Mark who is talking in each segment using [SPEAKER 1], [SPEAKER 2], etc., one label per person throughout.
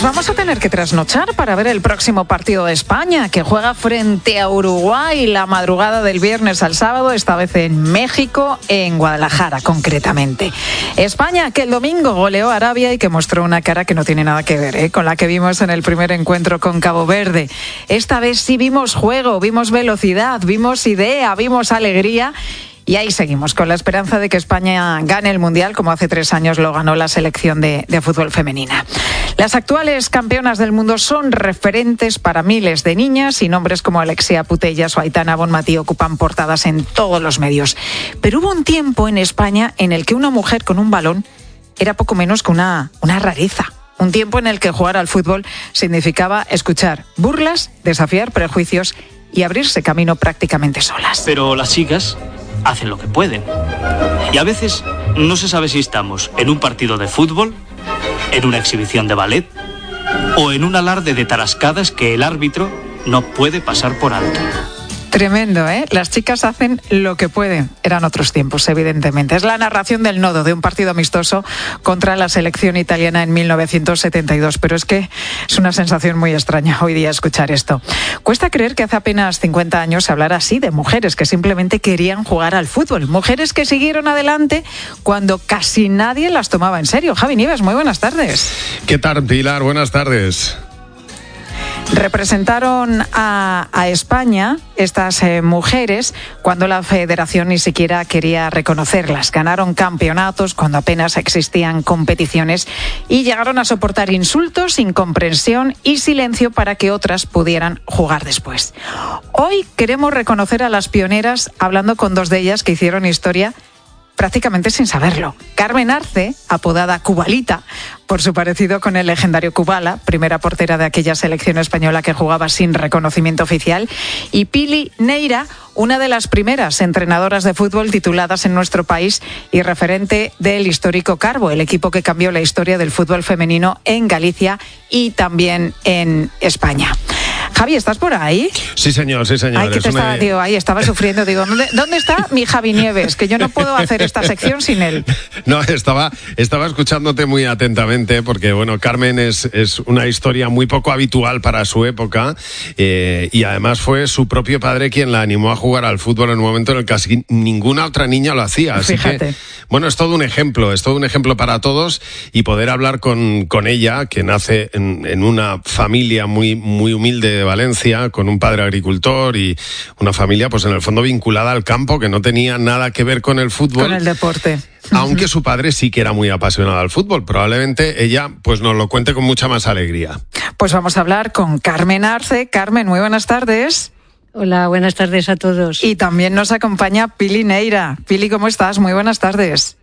[SPEAKER 1] Pues vamos a tener que trasnochar para ver el próximo partido de España, que juega frente a Uruguay la madrugada del viernes al sábado, esta vez en México, en Guadalajara concretamente. España, que el domingo goleó a Arabia y que mostró una cara que no tiene nada que ver con la que vimos en el primer encuentro con Cabo Verde. Esta vez sí vimos juego, vimos velocidad, vimos idea, vimos alegría. Y ahí seguimos, con la esperanza de que España gane el Mundial, como hace 3 años lo ganó la selección de fútbol femenina. Las actuales campeonas del mundo son referentes para miles de niñas y nombres como Alexia Putellas o Aitana Bonmatí ocupan portadas en todos los medios. Pero hubo un tiempo en España en el que una mujer con un balón era poco menos que una rareza. Un tiempo en el que jugar al fútbol significaba escuchar burlas, desafiar prejuicios y abrirse camino prácticamente solas.
[SPEAKER 2] Pero las chicas hacen lo que pueden. Y a veces no se sabe si estamos en un partido de fútbol, en una exhibición de ballet o en un alarde de tarascadas que el árbitro no puede pasar por alto.
[SPEAKER 1] Tremendo, ¿eh? Las chicas hacen lo que pueden. Eran otros tiempos, evidentemente. Es la narración del nodo de un partido amistoso contra la selección italiana en 1972. Pero es que es una sensación muy extraña hoy día escuchar esto. Cuesta creer que hace apenas 50 años se hablara así de mujeres que simplemente querían jugar al fútbol. Mujeres que siguieron adelante cuando casi nadie las tomaba en serio. Javi Nieves, muy buenas tardes.
[SPEAKER 3] ¿Qué tal, Pilar? Buenas tardes.
[SPEAKER 1] Representaron a España estas mujeres cuando la federación ni siquiera quería reconocerlas. Ganaron campeonatos cuando apenas existían competiciones y llegaron a soportar insultos, incomprensión y silencio para que otras pudieran jugar después. Hoy queremos reconocer a las pioneras, hablando con 2 de ellas que hicieron historia prácticamente sin saberlo. Carmen Arce, apodada Cubalita, por su parecido con el legendario Kubala, primera portera de aquella selección española que jugaba sin reconocimiento oficial, y Pili Neira, una de las primeras entrenadoras de fútbol tituladas en nuestro país y referente del histórico Carbo, el equipo que cambió la historia del fútbol femenino en Galicia y también en España. Javi, ¿estás por ahí?
[SPEAKER 3] Sí, señor, sí, señor.
[SPEAKER 1] Ay, que ahí estaba sufriendo. Digo, ¿dónde está mi Javi Nieves? Que yo no puedo hacer esta sección sin él.
[SPEAKER 3] No, estaba escuchándote muy atentamente porque, bueno, Carmen es una historia muy poco habitual para su época y además fue su propio padre quien la animó a jugar al fútbol en un momento en el que casi ninguna otra niña lo hacía. Así
[SPEAKER 1] Fíjate.
[SPEAKER 3] Que, bueno, es todo un ejemplo para todos y poder hablar con ella, que nace en una familia muy, muy humilde de Valencia, con un padre agricultor y una familia, pues en el fondo vinculada al campo, que no tenía nada que ver con el fútbol.
[SPEAKER 1] Con el deporte.
[SPEAKER 3] Aunque su padre sí que era muy apasionado al fútbol. Probablemente ella pues nos lo cuente con mucha más alegría.
[SPEAKER 1] Pues vamos a hablar con Carmen Arce. Carmen, muy buenas tardes.
[SPEAKER 4] Hola, buenas tardes a todos.
[SPEAKER 1] Y también nos acompaña Pili Neira. Pili, ¿cómo estás? Muy buenas tardes.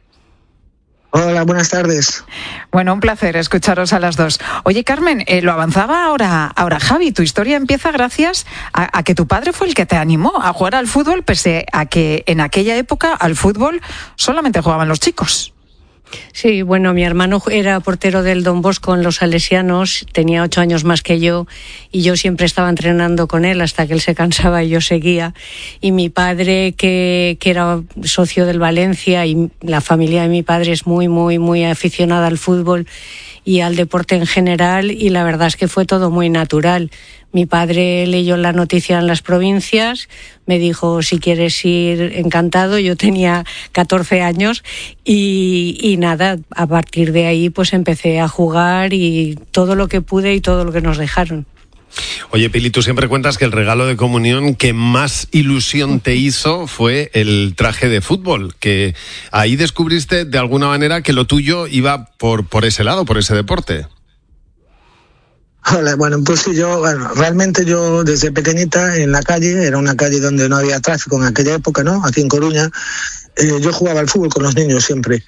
[SPEAKER 5] Hola, buenas tardes.
[SPEAKER 1] Bueno, un placer escucharos a las dos. Oye, Carmen, lo avanzaba ahora Javi, tu historia empieza gracias a que tu padre fue el que te animó a jugar al fútbol, pese a que en aquella época al fútbol solamente jugaban los chicos.
[SPEAKER 4] Sí, bueno, mi hermano era portero del Don Bosco en los Salesianos, tenía 8 años más que yo y yo siempre estaba entrenando con él hasta que él se cansaba y yo seguía. Y mi padre, que era socio del Valencia, y la familia de mi padre es muy, muy, muy aficionada al fútbol y al deporte en general, y la verdad es que fue todo muy natural. Mi padre leyó la noticia en las provincias, me dijo, si quieres ir, encantado. Yo tenía 14 años y nada, a partir de ahí pues empecé a jugar y todo lo que pude y todo lo que nos dejaron.
[SPEAKER 3] Oye, Pili, tú siempre cuentas que el regalo de comunión que más ilusión te hizo fue el traje de fútbol, que ahí descubriste de alguna manera que lo tuyo iba por ese lado, por ese deporte.
[SPEAKER 5] Hola, bueno, pues sí, realmente yo desde pequeñita en la calle, era una calle donde no había tráfico en aquella época, ¿no? Aquí en Coruña, yo jugaba al fútbol con los niños siempre.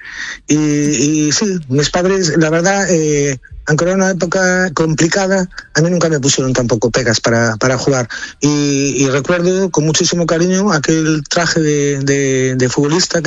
[SPEAKER 5] Y sí, mis padres, la verdad, aunque era una época complicada, a mí nunca me pusieron tampoco pegas para jugar. Y recuerdo con muchísimo cariño aquel traje de futbolista que